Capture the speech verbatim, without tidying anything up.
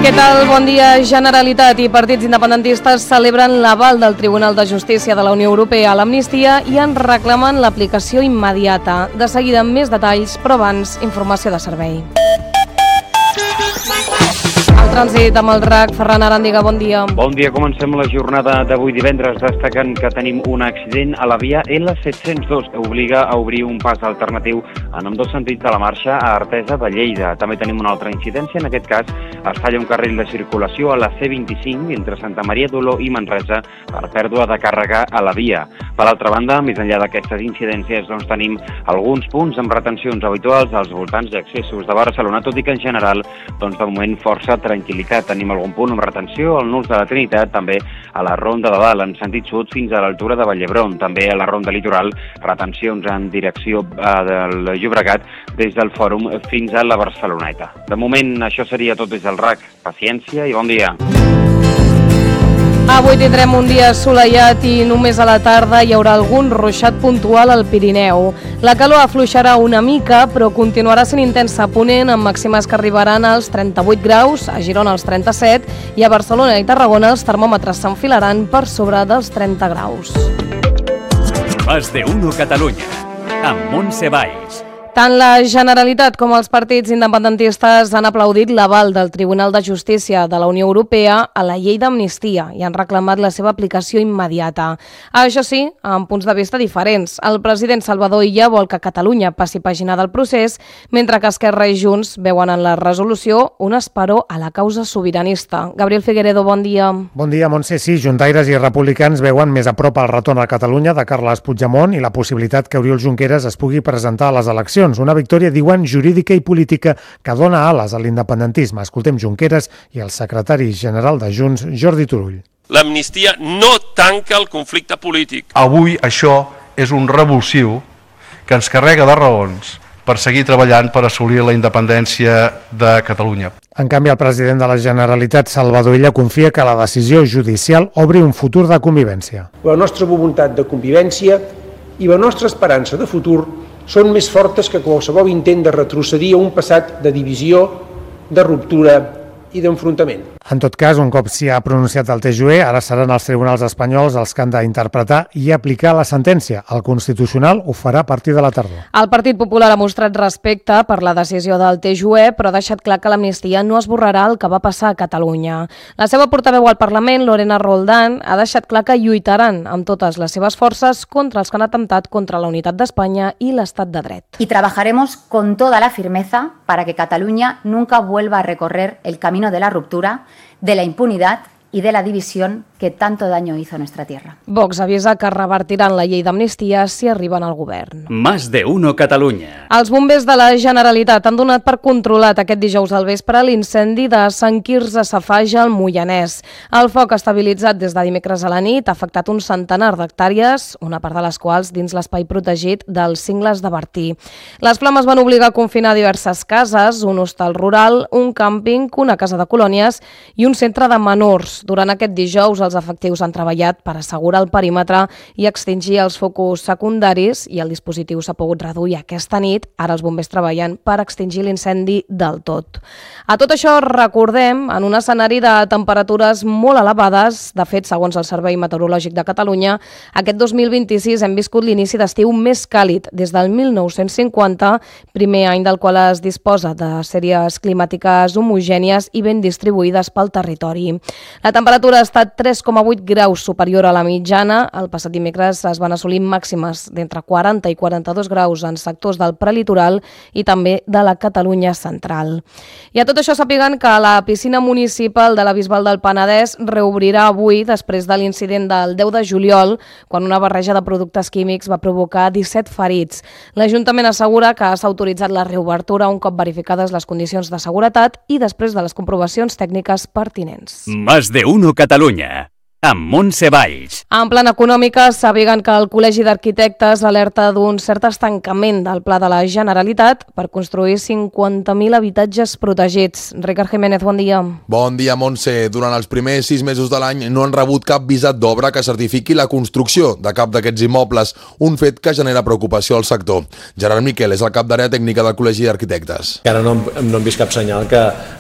Què tal? Bon dia. Generalitat i partits independentistes celebren l'aval del Tribunal de Justícia de la Unió Europea a l'amnistia i en reclamen l'aplicació immediata. De seguida amb més detalls, però abans, informació de servei. El trànsit amb el R A C, Ferran Aràndiga, bon dia. Bon dia, comencem la jornada d'avui divendres destacant que tenim un accident a la via L set cents dos que obliga a obrir un pas alternatiu en ambdós sentits de la marxa a Artesa de Lleida. També tenim una altra incidència, en aquest cas es talla un carril de circulació a la C vint-i-cinc entre Santa Maria d'Oló i Manresa per pèrdua de càrrega a la via. Per altra banda, més enllà d'aquestes incidències, doncs tenim alguns punts amb retencions habituals als voltants i accessos de Barcelona, tot i que en general, doncs de moment força tranquil·litat. Tenim algun punt amb retenció al Nus de la Trinitat, també a la Ronda de Dalt en sentit sud fins a l'altura de Vallhebron, també a la Ronda Litoral, retencions en direcció eh, del Llobregat des del Fòrum fins a la Barceloneta. De moment això seria tot des del R A C. Paciència i bon dia. Avui tindrem un dia assolellat i només a la tarda hi haurà algun ruixat puntual al Pirineu. La calor afluixarà una mica, però continuarà sent intensa a Ponent, amb màximes que arribaran als trenta-vuit graus, a Girona als trenta-set, i a Barcelona i Tarragona els termòmetres s'enfilaran per sobre dels trenta graus. Más de uno Catalunya, amb Montse Valls. Tant la Generalitat com els partits independentistes han aplaudit l'aval del Tribunal de Justícia de la Unió Europea a la llei d'amnistia i han reclamat la seva aplicació immediata. Això sí, amb punts de vista diferents. El president Salvador Illa vol que Catalunya passi pàgina del procés, mentre que Esquerra i Junts veuen en la resolució un esperó a la causa sobiranista. Gabriel Figueredo, bon dia. Bon dia, Montse. Sí, juntaires i republicans veuen més a prop el retorn a Catalunya de Carles Puigdemont i la possibilitat que Oriol Junqueras es pugui presentar a les eleccions. Una victòria, diuen, jurídica i política que dona ales a l'independentisme. Escoltem Junqueras i el secretari general de Junts, Jordi Turull. L'amnistia no tanca el conflicte polític. Avui això és un revulsiu que ens carrega de raons per seguir treballant per assolir la independència de Catalunya. En canvi, el president de la Generalitat, Salvador Illa, confia que la decisió judicial obri un futur de convivència. La nostra voluntat de convivència i la nostra esperança de futur són més fortes que qualsevol intent de retrocedir a un passat de divisió, de ruptura i d'enfrontament. En tot cas, un cop s'hi ha pronunciat el T J U E, ara seran els tribunals espanyols els que han d'interpretar i aplicar la sentència. El Constitucional ho farà a partir de la tardor. El Partit Popular ha mostrat respecte per la decisió del T J U E, però ha deixat clar que l'amnistia no esborrarà el que va passar a Catalunya. La seva portaveu al Parlament, Lorena Roldán, ha deixat clar que lluitaran amb totes les seves forces contra els que han atemptat contra la unitat d'Espanya i l'estat de dret. Y trabajaremos con toda la firmeza para que Cataluña nunca vuelva a recorrer el camino de la ruptura, de la impunidad y de la división que tanto daño hizo a nuestra tierra. Vox avisa que revertiran la llei d'amnistia si arriben al govern. Más de uno Catalunya. Els bombers de la Generalitat han donat per controlat aquest dijous al vespre l'incendi de Sant Quirze Safaja al Moianès. El foc estabilitzat des de dimecres a la nit ha afectat un centenar d'hectàrees, una part de les quals dins l'espai protegit dels Cingles de Bertí. Les flames van obligar a confinar diverses cases, un hostal rural, un càmping, una casa de colònies i un centre de menors. Durant aquest dijous, els efectius han treballat per assegurar el perímetre i extingir els focus secundaris i el dispositiu s'ha pogut reduir aquesta nit. Ara els bombers treballen per extingir l'incendi del tot. A tot això, recordem, en un escenari de temperatures molt elevades, de fet, segons el Servei Meteorològic de Catalunya, aquest dos mil vint-i-sis hem viscut l'inici d'estiu més càlid des del mil nou-cents cinquanta, primer any del qual es disposa de sèries climàtiques homogènies i ben distribuïdes pel territori. La temperatura ha estat tres coma vuit graus superior a la mitjana. El passat dimecres es van assolir màximes d'entre quaranta i quaranta-dos graus en sectors del prelitoral i també de la Catalunya central. I a tot això sàpiguen que la piscina municipal de la Bisbal del Penedès reobrirà avui després de l'incident del deu de juliol, quan una barreja de productes químics va provocar disset ferits. L'Ajuntament assegura que s'ha autoritzat la reobertura un cop verificades les condicions de seguretat i després de les comprovacions tècniques pertinents. Más de uno Catalunya, amb Montse Valls. En plan econòmica, sàpiguen que el Col·legi d'Arquitectes alerta d'un cert estancament del pla de la Generalitat per construir cinquanta mil habitatges protegits. Ricard Jiménez, bon dia. Bon dia, Montse. Durant els primers sis mesos de l'any no han rebut cap visat d'obra que certifiqui la construcció de cap d'aquests immobles, un fet que genera preocupació al sector. Gerard Miquel és el cap d'àrea tècnica del Col·legi d'Arquitectes. Encara no, no hem vist cap senyal que